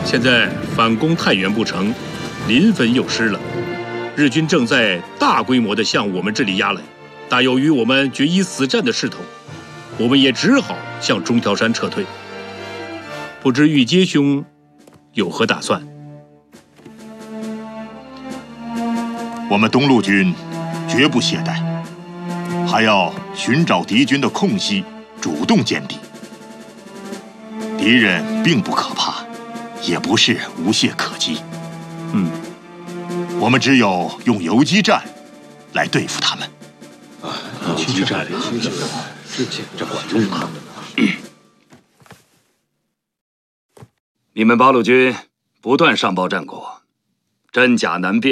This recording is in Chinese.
现在反攻太原不成，临汾又失了，日军正在大规模地向我们这里压来，大有与我们决一死战的势头。我们也只好向中条山撤退。不知玉阶兄有何打算？ 我们东路军绝不懈怠，还要寻找敌军的空隙，主动歼敌。敌人并不可怕，也不是无懈可击。我们只有用游击战来对付他们。 游击战，这管用吗？ 你们八路军不断上报战果，真假难辨。